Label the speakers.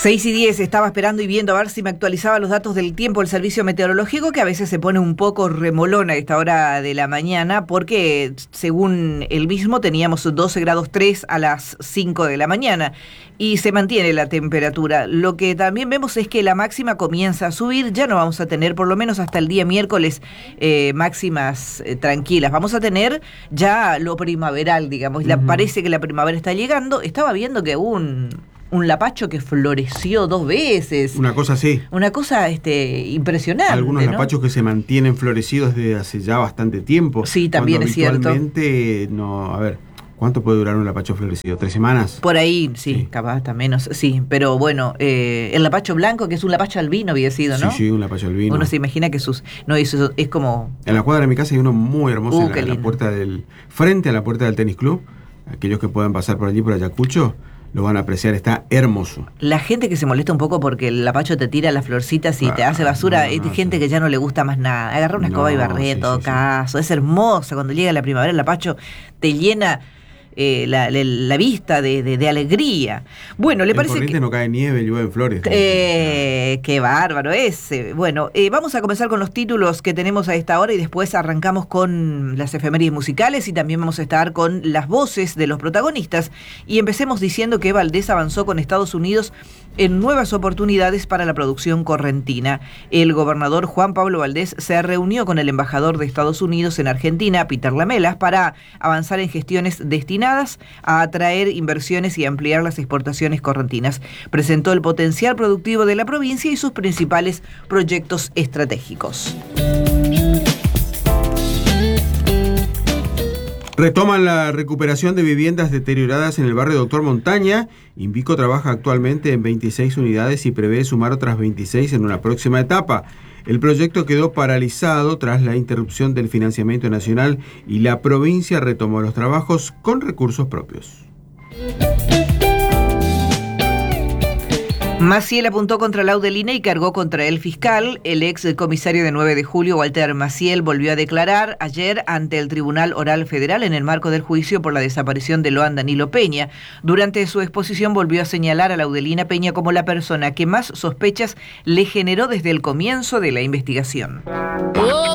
Speaker 1: 6:10, estaba esperando y viendo a ver si me actualizaba los datos del tiempo el servicio meteorológico, que a veces se pone un poco remolón a esta hora de la mañana, porque según el mismo teníamos 12 grados 3 a las 5 de la mañana y se mantiene la temperatura. Lo que también vemos es que la máxima comienza a subir, ya no vamos a tener, por lo menos hasta el día miércoles, máximas tranquilas. Vamos a tener ya lo primaveral, digamos. Parece que la primavera está llegando. Estaba viendo que hubo un lapacho que floreció 2 veces.
Speaker 2: Una cosa así.
Speaker 1: Una cosa impresionante.
Speaker 2: Algunos
Speaker 1: ¿no?
Speaker 2: lapachos que se mantienen florecidos desde hace ya bastante tiempo.
Speaker 1: Sí, también es cierto.
Speaker 2: Habitualmente, no, a ver, ¿cuánto puede durar un lapacho florecido? ¿3 semanas?
Speaker 1: Por ahí, sí, capaz hasta menos, sí. Pero bueno, el lapacho blanco, que es un lapacho albino, había sido, ¿no?
Speaker 2: Sí, un lapacho albino.
Speaker 1: Uno se imagina que eso es como...
Speaker 2: En la cuadra de mi casa hay uno muy hermoso en la puerta frente a la puerta del tenis club. Aquellos que puedan pasar por allí, por Ayacucho, lo van a apreciar, está hermoso. La
Speaker 1: gente que se molesta un poco porque el lapacho te tira las florcitas y te hace basura, es gente que ya no le gusta más nada. Agarra una escoba y barre en todo caso. Es hermosa cuando llega la primavera, el lapacho te llena la vista de alegría. Bueno, le parece que
Speaker 2: no cae nieve, llueven flores.
Speaker 1: Qué bárbaro ese. Bueno, vamos a comenzar con los títulos que tenemos a esta hora y después arrancamos con las efemérides musicales y también vamos a estar con las voces de los protagonistas. Y empecemos diciendo que Valdés avanzó con Estados Unidos en nuevas oportunidades para la producción correntina. El gobernador Juan Pablo Valdés se reunió con el embajador de Estados Unidos en Argentina, Peter Lamelas, para avanzar en gestiones destinadas a atraer inversiones y ampliar las exportaciones correntinas. Presentó el potencial productivo de la provincia y sus principales proyectos estratégicos.
Speaker 2: Retoman la recuperación de viviendas deterioradas en el barrio Doctor Montaña. Invico trabaja actualmente en 26 unidades y prevé sumar otras 26 en una próxima etapa. El proyecto quedó paralizado tras la interrupción del financiamiento nacional y la provincia retomó los trabajos con recursos propios.
Speaker 1: Maciel apuntó contra Laudelina y cargó contra el fiscal. El ex comisario de 9 de julio, Walter Maciel, volvió a declarar ayer ante el Tribunal Oral Federal en el marco del juicio por la desaparición de Loan Danilo Peña. Durante su exposición volvió a señalar a Laudelina Peña como la persona que más sospechas le generó desde el comienzo de la investigación.